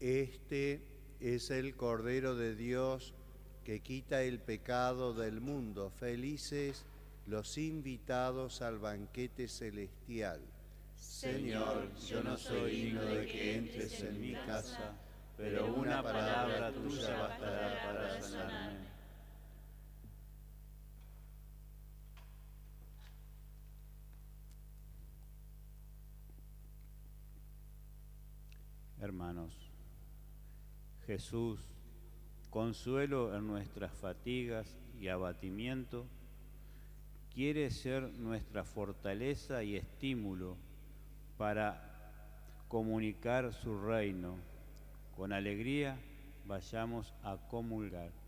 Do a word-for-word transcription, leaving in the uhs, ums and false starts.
Este es el Cordero de Dios que quita el pecado del mundo. Felices los invitados al banquete celestial. Señor, yo no soy digno de que entres en mi casa, pero una palabra tuya bastará para sanarme. Hermanos, Jesús, consuelo en nuestras fatigas y abatimiento, quiere ser nuestra fortaleza y estímulo para comunicar su reino. Con alegría vayamos a comulgar.